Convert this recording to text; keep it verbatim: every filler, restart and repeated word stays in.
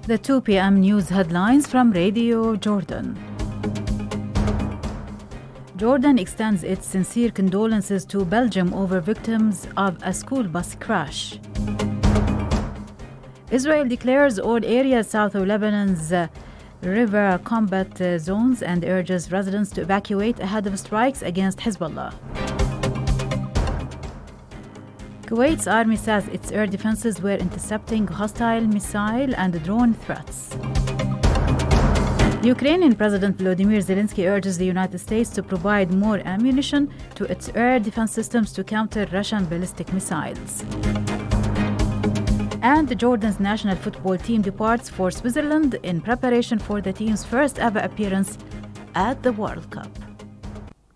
The two p m news headlines from Radio Jordan. Jordan extends its sincere condolences to Belgium over victims of a school bus crash. Israel declares all areas south of Lebanon's uh, river combat uh, zones and urges residents to evacuate ahead of strikes against Hezbollah. Kuwait's army says its air defenses were intercepting hostile missile and drone threats. Ukrainian President Volodymyr Zelensky urges the United States to provide more ammunition to its air defense systems to counter Russian ballistic missiles. And Jordan's national football team departs for Switzerland in preparation for the team's first ever appearance at the World Cup.